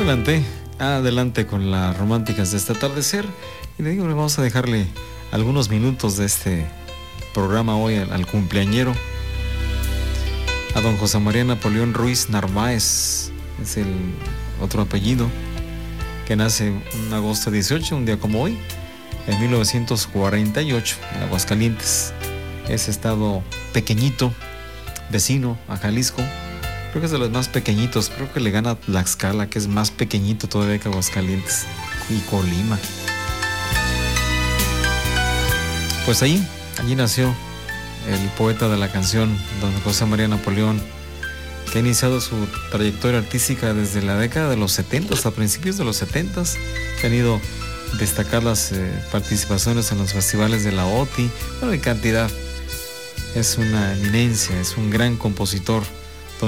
adelante con las románticas de este atardecer. Y le digo, vamos a dejarle algunos minutos de este programa hoy al cumpleañero, a don José María Napoleón Ruiz Narváez, es el otro apellido, que nace en agosto 18, un día como hoy, en 1948, en Aguascalientes. Ese estado pequeñito, vecino a Jalisco. Creo que es de los más pequeñitos. Creo que le gana Tlaxcala, que es más pequeñito todavía que Aguascalientes y Colima. Pues allí nació el poeta de la canción, don José María Napoleón, que ha iniciado su trayectoria artística desde la década de los 70, a principios de los 70. Ha tenido destacadas participaciones en los festivales de la OTI, bueno, en cantidad. Es una eminencia, es un gran compositor.